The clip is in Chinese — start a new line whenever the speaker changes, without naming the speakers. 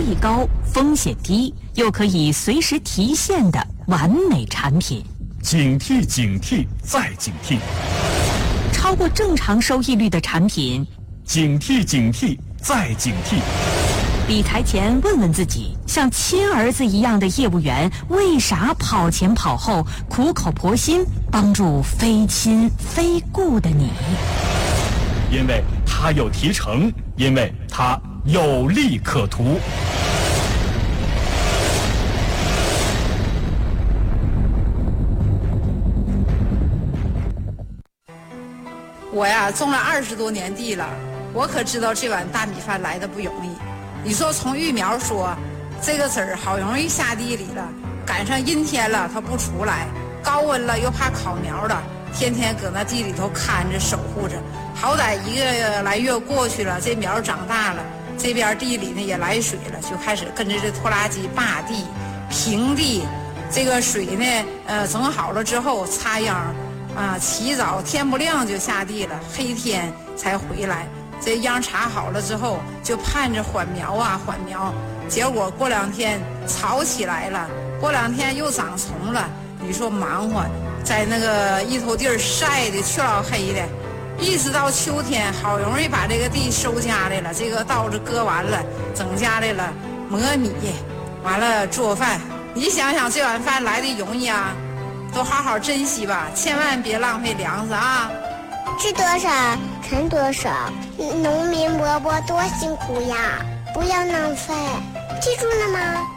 益高、风险低，又可以随时提现的完美产品。
警惕警惕再警惕，
超过正常收益率的产品，
警惕警惕再警惕。
理财前问问自己，像亲儿子一样的业务员为啥跑前跑后，苦口婆心帮助非亲非故的你？
因为他有提成，因为他有利可图。
我呀，种了20多年地了，我可知道这碗大米饭来的不容易。你说从育苗说，这个籽儿好容易下地里了，赶上阴天了它不出来，高温了又怕烤苗了，天天搁那地里头看着守护着。好歹1个来月过去了，这苗长大了，这边地里呢也来水了，就开始跟着这拖拉机扒地、平地。这个水呢，整好了之后插秧，起早天不亮就下地了，黑天才回来。这秧插好了之后，就盼着缓苗啊缓苗，结果过2天草起来了，过2天又长虫了。你说忙活，在那个一头地儿晒的黢老黑的，一直到秋天，好容易把这个地收家来了，这个稻子割完了，整家来了，磨米，完了做饭。你想想这碗饭来的容易啊，都好好珍惜吧，千万别浪费粮食啊。
吃多少存多少，农民伯伯多辛苦呀，不要浪费，记住了吗？